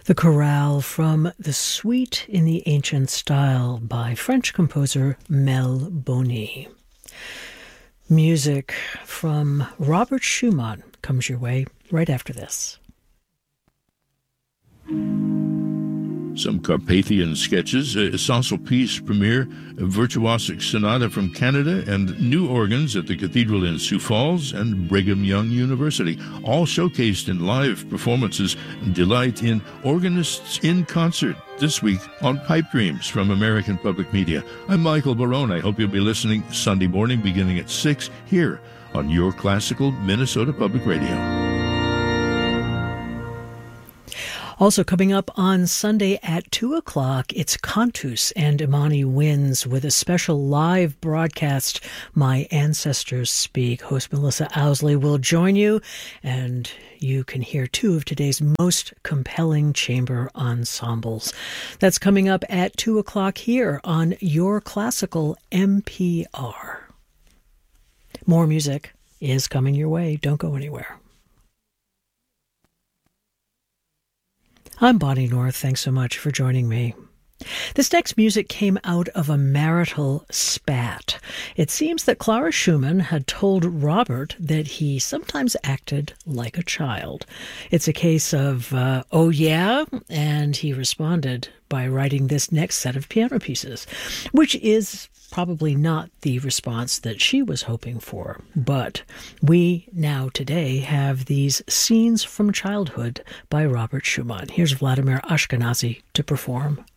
The chorale from The Suite in the Ancient Style by French composer Mel Boni. Music from Robert Schumann comes your way right after this. Some Carpathian sketches, a Saint-Sulpice premiere, a virtuosic sonata from Canada, and new organs at the Cathedral in Sioux Falls and Brigham Young University, all showcased in live performances and delight in Organists in Concert this week on Pipe Dreams from American Public Media. I'm Michael Barone. I hope you'll be listening Sunday morning beginning at 6 here on your classical Minnesota Public Radio. Also coming up on Sunday at 2 o'clock, it's Cantus and Imani Winds with a special live broadcast, My Ancestors Speak. Host Melissa Owsley will join you, and you can hear two of today's most compelling chamber ensembles. That's coming up at 2 o'clock here on Your Classical NPR. More music is coming your way. Don't go anywhere. I'm Bonnie North. Thanks so much for joining me. This next music came out of a marital spat. It seems that Clara Schumann had told Robert that he sometimes acted like a child. It's a case of, oh yeah? And he responded by writing this next set of piano pieces, which is probably not the response that she was hoping for. But we now today have these Scenes from Childhood by Robert Schumann. Here's Vladimir Ashkenazy to perform.